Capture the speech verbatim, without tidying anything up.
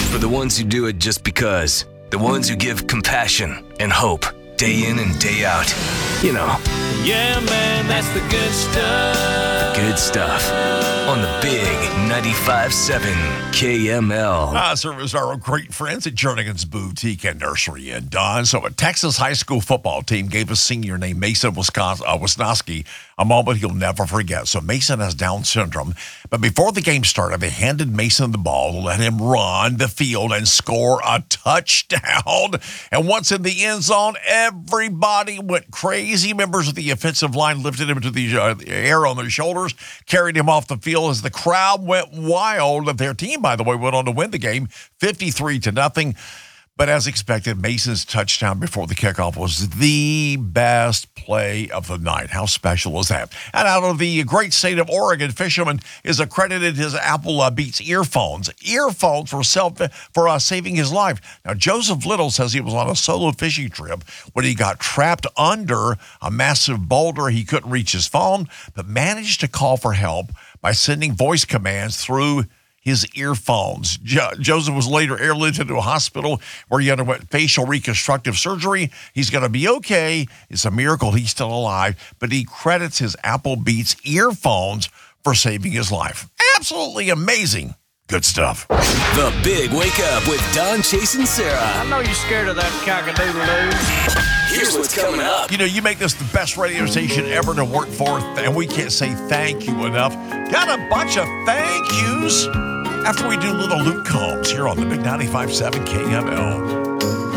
For the ones who do it just because. The ones who give compassion and hope day in and day out. You know. Yeah, man, that's the good stuff. The good stuff. On the big ninety-five point seven K M L. Uh, service our great friends at Jernigan's Boutique and Nursery in Don. So a Texas high school football team gave a senior named Mason Wisconsin, uh, Wisnowski a moment he'll never forget. So Mason has Down syndrome. But before the game started, they handed Mason the ball to let him run the field and score a touchdown. And once in the end zone, everybody went crazy. Members of the offensive line lifted him to the, uh, the air on their shoulders, carried him off the field as the crowd went wild. Their team, by the way, went on to win the game fifty-three to nothing. But as expected, Mason's touchdown before the kickoff was the best play of the night. How special is that? And out of the great state of Oregon, Fisherman is accredited his Apple uh, Beats earphones. Earphones for self for uh, saving his life. Now, Joseph Little says he was on a solo fishing trip when he got trapped under a massive boulder. He couldn't reach his phone, but managed to call for help by sending voice commands through his earphones. Jo- Joseph was later airlifted to a hospital where he underwent facial reconstructive surgery. He's going to be okay. It's a miracle he's still alive, but he credits his Apple Beats earphones for saving his life. Absolutely amazing. Good stuff. The Big Wake Up with Don, Chase, and Sarah. I know you're scared of that cock-a-doodle-doo. Here's what's coming up. You know, you make this the best radio station ever to work for, and we can't say thank you enough. Got a bunch of thank yous after we do little Luke Combs here on the Big ninety-five point seven K M L.